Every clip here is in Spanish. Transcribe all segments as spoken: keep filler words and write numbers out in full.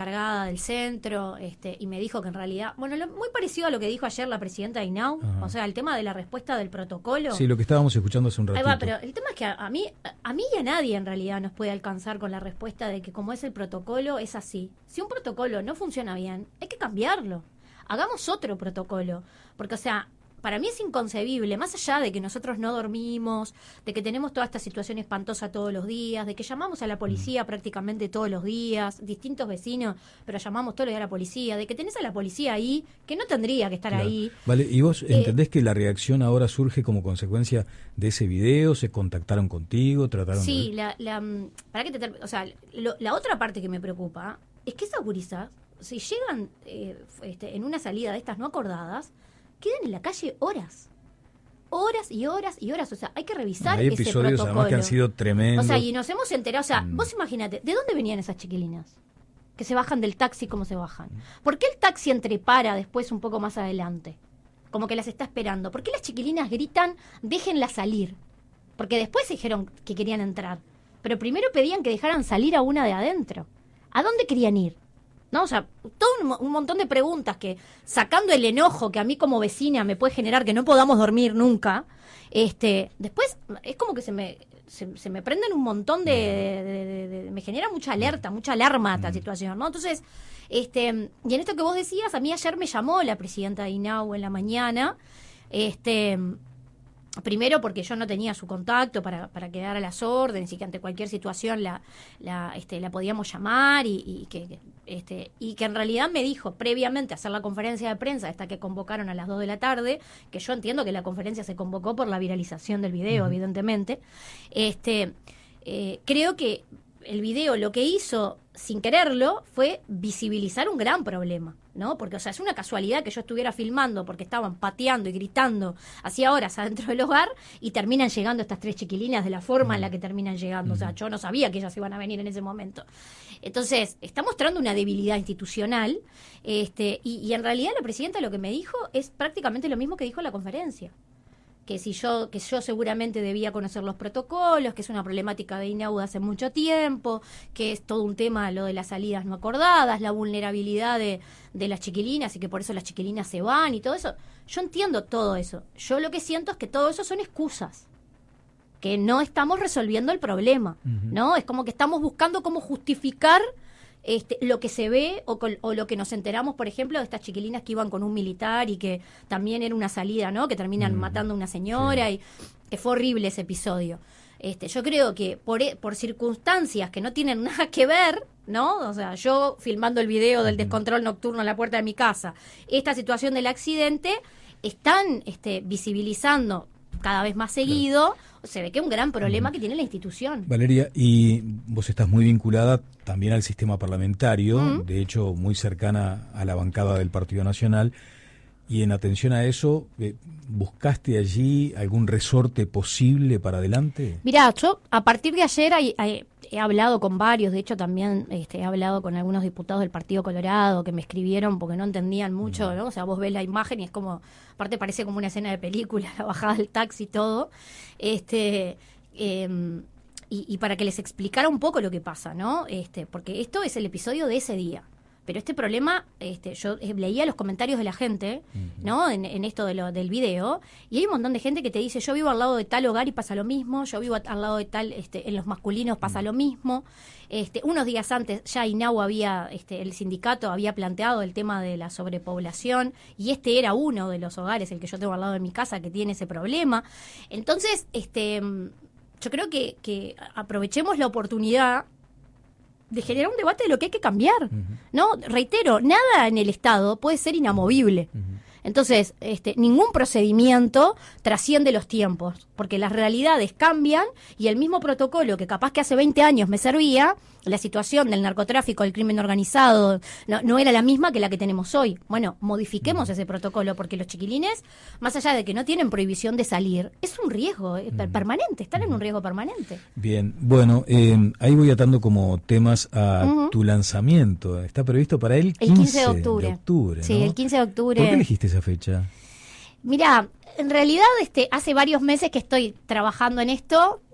encargada del centro, este, y me dijo que en realidad, bueno, lo, muy parecido a lo que dijo ayer la presidenta de INAU, Ajá. o sea, el tema de la respuesta del protocolo. Sí, lo que estábamos escuchando hace un ratito. Ahí va, pero el tema es que a, a mí a mí y a nadie en realidad nos puede alcanzar con la respuesta de que como es el protocolo, es así. Si un protocolo no funciona bien, hay que cambiarlo. Hagamos otro protocolo, porque, o sea, para mí es inconcebible, más allá de que nosotros no dormimos, de que tenemos toda esta situación espantosa todos los días, de que llamamos a la policía mm. prácticamente todos los días, distintos vecinos, pero llamamos todos los días a la policía, de que tenés a la policía ahí, que no tendría que estar claro. ahí. Vale, ¿y vos eh, entendés que la reacción ahora surge como consecuencia de ese video? ¿Se contactaron contigo? ¿Trataron Sí, de... la, la, para que te, o sea, lo, la otra parte que me preocupa es que esas gurisas, si llegan eh, este, en una salida de estas no acordadas, quedan en la calle horas. Horas y horas y horas. O sea, hay que revisar hay ese episodios protocolo. Además que han sido tremendos. O sea, y nos hemos enterado. O sea, mm. vos imagínate, ¿de dónde venían esas chiquilinas? Que se bajan del taxi, ¿cómo se bajan? ¿Por qué el taxi entrepara después un poco más adelante? Como que las está esperando. ¿Por qué las chiquilinas gritan, déjenla salir? Porque después dijeron que querían entrar. Pero primero pedían que dejaran salir a una de adentro. ¿A dónde querían ir? ¿No? O sea, todo un, un montón de preguntas que, sacando el enojo que a mí como vecina me puede generar que no podamos dormir nunca, este, después es como que se me se, se me prenden un montón de, de, de, de, de me genera mucha alerta, mucha alarma esta situación, ¿no? Entonces, este, y en esto que vos decías, a mí ayer me llamó la presidenta de INAU en la mañana, este... Primero porque yo no tenía su contacto para, para quedar a las órdenes y que ante cualquier situación la, la, este, la podíamos llamar y, y, que, este, y que en realidad me dijo previamente hacer la conferencia de prensa esta que convocaron a las dos de la tarde, que yo entiendo que la conferencia se convocó por la viralización del video, uh-huh. evidentemente. Este, eh, creo que el video lo que hizo, sin quererlo, fue visibilizar un gran problema, ¿no? Porque, o sea, es una casualidad que yo estuviera filmando porque estaban pateando y gritando hacía horas adentro del hogar y terminan llegando estas tres chiquilinas de la forma en la que terminan llegando. O sea, yo no sabía que ellas iban a venir en ese momento. Entonces, está mostrando una debilidad institucional este, y, y en realidad la presidenta lo que me dijo es prácticamente lo mismo que dijo en la conferencia. Que si yo, que yo seguramente debía conocer los protocolos, que es una problemática de INAU de hace mucho tiempo, que es todo un tema lo de las salidas no acordadas, la vulnerabilidad de, de las chiquilinas y que por eso las chiquilinas se van y todo eso. Yo entiendo todo eso. Yo lo que siento es que todo eso son excusas, que no estamos resolviendo el problema, uh-huh. ¿no? Es como que estamos buscando cómo justificar Este, lo que se ve o, con, o lo que nos enteramos, por ejemplo, de estas chiquilinas que iban con un militar y que también era una salida, ¿no? Que terminan mm, matando a una señora sí. y que fue horrible ese episodio. Este, yo creo que por, por circunstancias que no tienen nada que ver, ¿no? O sea, yo filmando el video del descontrol nocturno en la puerta de mi casa, esta situación del accidente, están este, visibilizando cada vez más seguido, claro. Se ve que es un gran problema uh-huh. que tiene la institución. Valeria, y vos estás muy vinculada también al sistema parlamentario, uh-huh. de hecho muy cercana a la bancada del Partido Nacional, y en atención a eso, ¿buscaste allí algún resorte posible para adelante? Mirá, yo a partir de ayer hay, hay, he hablado con varios, de hecho también este, he hablado con algunos diputados del Partido Colorado que me escribieron porque no entendían mucho, ¿no? O sea, vos ves la imagen y es como, aparte parece como una escena de película, la bajada del taxi y todo, este... Eh, y, y para que les explicara un poco lo que pasa, ¿no? Este, porque esto es el episodio de ese día. Pero este problema, este, yo leía los comentarios de la gente, uh-huh. ¿no? En, en esto de lo, del video, y hay un montón de gente que te dice, yo vivo al lado de tal hogar y pasa lo mismo, yo vivo al lado de tal, este, en los masculinos pasa uh-huh. lo mismo. Este, unos días antes ya INAU había, este, el sindicato había planteado el tema de la sobrepoblación, y este era uno de los hogares, el que yo tengo al lado de mi casa, que tiene ese problema. Entonces, este, yo creo que, que aprovechemos la oportunidad de generar un debate de lo que hay que cambiar, uh-huh. ¿no? Reitero, nada en el Estado puede ser inamovible. Uh-huh. Entonces, este, ningún procedimiento trasciende los tiempos, porque las realidades cambian y el mismo protocolo que capaz que hace veinte años me servía, la situación del narcotráfico, del crimen organizado, no, no era la misma que la que tenemos hoy. Bueno, modifiquemos uh-huh. ese protocolo, porque los chiquilines, más allá de que no tienen prohibición de salir, es un riesgo eh, uh-huh. permanente, están uh-huh. en un riesgo permanente. Bien, bueno, eh, ahí voy atando como temas a uh-huh. tu lanzamiento. Está previsto para el quince, el quince de octubre. De octubre, sí, ¿no? el quince de octubre. ¿Por qué elegiste esa fecha? Mirá, en realidad este, hace varios meses que estoy trabajando en esto.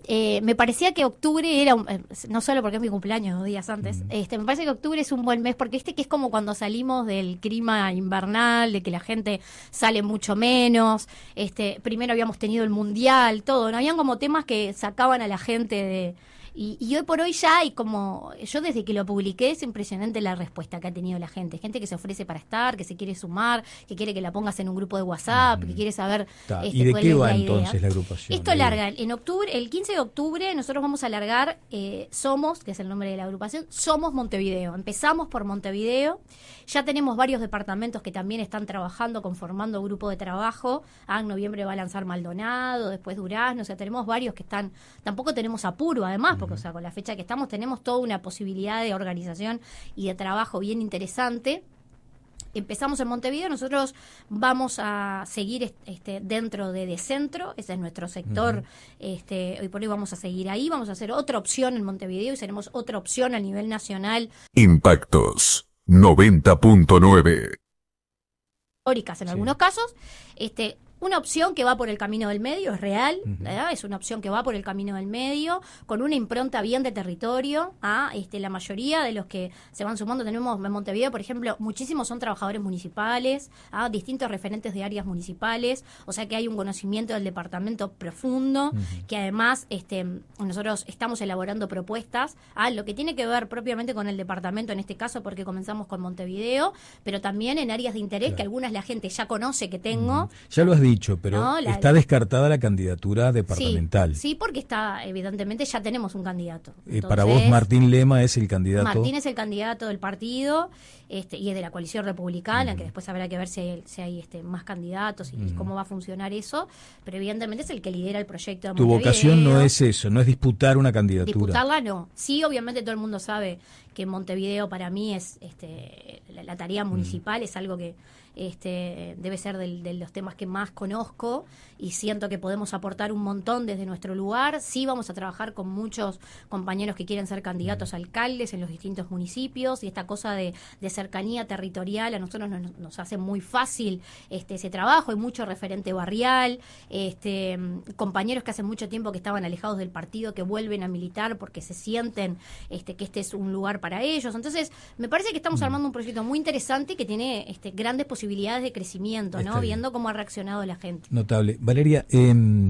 Eh, me parecía que octubre era, un, eh, no solo porque es mi cumpleaños, dos días antes, mm. este, me parece que octubre es un buen mes, porque este que es como cuando salimos del clima invernal, de que la gente sale mucho menos, este, primero habíamos tenido el mundial, todo, ¿no? Habían como temas que sacaban a la gente de... Y, y hoy por hoy ya hay como, yo desde que lo publiqué es impresionante la respuesta que ha tenido la gente, gente que se ofrece para estar, que se quiere sumar, que quiere que la pongas en un grupo de WhatsApp, mm. que quiere saber este, ¿y de qué va la entonces idea. La agrupación? Esto larga, en octubre, el quince de octubre nosotros vamos a largar eh, Somos, que es el nombre de la agrupación, Somos Montevideo. Empezamos por Montevideo, ya tenemos varios departamentos que también están trabajando, conformando grupo de trabajo. Ah, en noviembre va a lanzar Maldonado, después Durazno, o sea, tenemos varios que están, tampoco tenemos apuro además, porque o sea, con la fecha que estamos tenemos toda una posibilidad de organización y de trabajo bien interesante. Empezamos en Montevideo, nosotros vamos a seguir este, dentro de Decentro, ese es nuestro sector, uh-huh. este, hoy por hoy vamos a seguir ahí, vamos a hacer otra opción en Montevideo y seremos otra opción a nivel nacional. Impactos noventa punto nueve. Históricas en sí. algunos casos, este una opción que va por el camino del medio, es real, uh-huh. es una opción que va por el camino del medio, con una impronta bien de territorio. ¿ah? Este, la mayoría de los que se van sumando, tenemos en Montevideo, por ejemplo, muchísimos son trabajadores municipales, ¿ah? distintos referentes de áreas municipales, o sea que hay un conocimiento del departamento profundo, uh-huh. que además este, nosotros estamos elaborando propuestas, ¿ah? lo que tiene que ver propiamente con el departamento en este caso, porque comenzamos con Montevideo, pero también en áreas de interés claro. que algunas la gente ya conoce que tengo. Uh-huh. Ya lo has dicho, pero no, la, está descartada la candidatura departamental. Sí, sí, porque está, evidentemente ya tenemos un candidato. Entonces, eh, para vos Martín Lema es el candidato. Martín es el candidato del partido este, y es de la coalición republicana, uh-huh. que después habrá que ver si hay, si hay este, más candidatos y uh-huh. cómo va a funcionar eso, pero evidentemente es el que lidera el proyecto de Tu Montevideo. vocación no es eso, no es disputar una candidatura. Disputarla no. Sí, obviamente todo el mundo sabe que Montevideo para mí es este, la, la tarea municipal, uh-huh. es algo que Este, debe ser del, de los temas que más conozco y siento que podemos aportar un montón desde nuestro lugar. Sí vamos a trabajar con muchos compañeros que quieren ser candidatos a alcaldes en los distintos municipios y esta cosa de, de cercanía territorial a nosotros nos, nos hace muy fácil este, ese trabajo. Hay mucho referente barrial, este, compañeros que hace mucho tiempo que estaban alejados del partido que vuelven a militar porque se sienten este, que este es un lugar para ellos. Entonces me parece que estamos armando un proyecto muy interesante que tiene este, grandes posibilidades posibilidades de crecimiento, ¿no? Viendo cómo ha reaccionado la gente. Notable. Valeria, eh,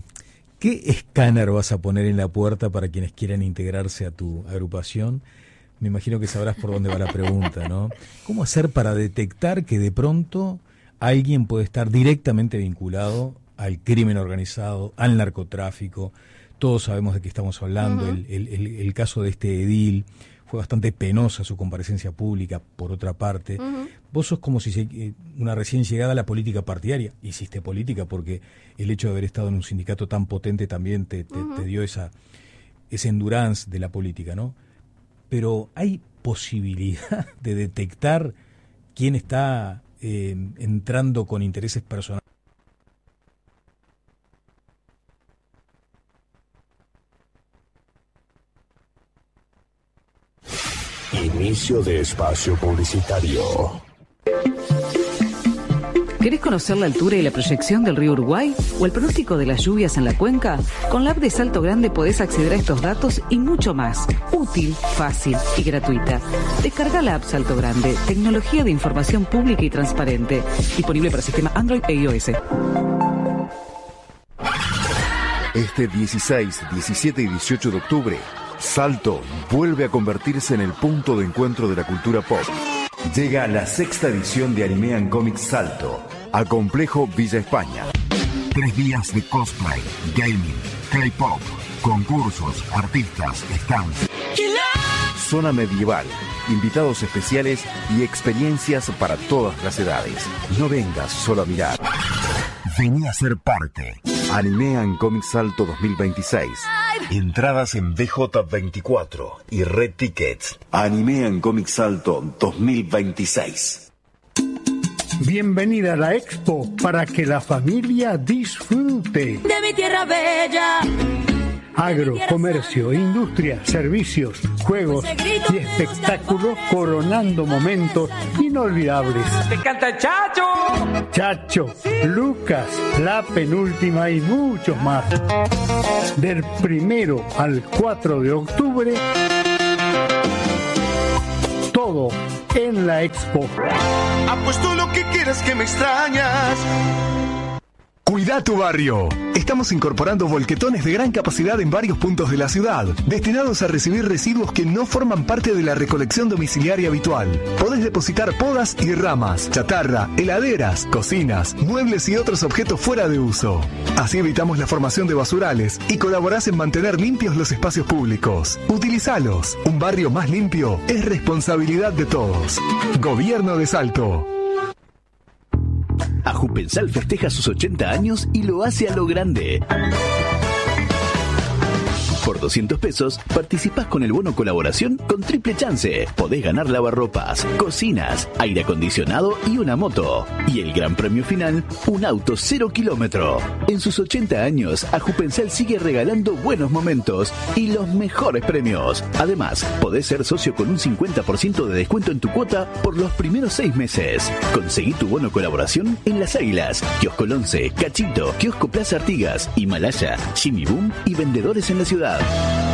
¿qué escáner vas a poner en la puerta para quienes quieran integrarse a tu agrupación? Me imagino que sabrás por dónde va la pregunta, ¿no? ¿Cómo hacer para detectar que de pronto alguien puede estar directamente vinculado al crimen organizado, al narcotráfico? Todos sabemos de qué estamos hablando. Uh-huh. el, el, el, el caso de este edil fue bastante penosa su comparecencia pública, por otra parte. Uh-huh. Vos sos como si se, una recién llegada a la política partidaria. Hiciste política porque el hecho de haber estado en un sindicato tan potente también te, te, uh-huh. te dio esa, esa endurance de la política, ¿no? Pero ¿hay posibilidad de detectar quién está eh, entrando con intereses personales? Inicio de espacio publicitario. ¿Querés conocer la altura y la proyección del río Uruguay o el pronóstico de las lluvias en la cuenca? Con la app de Salto Grande podés acceder a estos datos y mucho más. Útil, fácil y gratuita. Descarga la app Salto Grande, tecnología de información pública y transparente. Disponible para sistema Android e iOS. Este dieciséis, diecisiete y dieciocho de octubre, Salto vuelve a convertirse en el punto de encuentro de la cultura pop. Llega la sexta edición de Anime and Comics Salto a Complejo Villa España. Tres días de cosplay, gaming, K-pop, concursos, artistas, stands, zona medieval, invitados especiales y experiencias para todas las edades. No vengas solo a mirar. Vení a ser parte. Anime and Comics Salto dos mil veintiséis. Entradas en B J veinticuatro y Red Tickets. Anime and Comics Salto dos mil veintiséis. Bienvenida a la Expo para que la familia disfrute de mi tierra bella. Agro, comercio, industria, servicios, juegos y espectáculos coronando momentos inolvidables. ¡Te canta Chacho! Chacho, Lucas, La Penúltima y muchos más. Del primero al cuatro de octubre, todo en la Expo. Apuesto lo que quieras que me extrañas. Cuida tu barrio. Estamos incorporando volquetones de gran capacidad en varios puntos de la ciudad, destinados a recibir residuos que no forman parte de la recolección domiciliaria habitual. Podés depositar podas y ramas, chatarra, heladeras, cocinas, muebles y otros objetos fuera de uso. Así evitamos la formación de basurales y colaborás en mantener limpios los espacios públicos. Utilizalos. Un barrio más limpio es responsabilidad de todos. Gobierno de Salto. Ajupensal festeja sus ochenta años y lo hace a lo grande. Por doscientos pesos participás con el bono colaboración con triple chance. Podés ganar lavarropas, cocinas, aire acondicionado y una moto. Y el gran premio final, un auto cero kilómetro. En sus ochenta años, Ajupensal sigue regalando buenos momentos y los mejores premios. Además, podés ser socio con un cincuenta por ciento de descuento en tu cuota por los primeros seis meses. Conseguí tu bono colaboración en Las Águilas, Kiosco once, Cachito, Kiosco Plaza Artigas, Himalaya, Jimmy Boom y vendedores en la ciudad.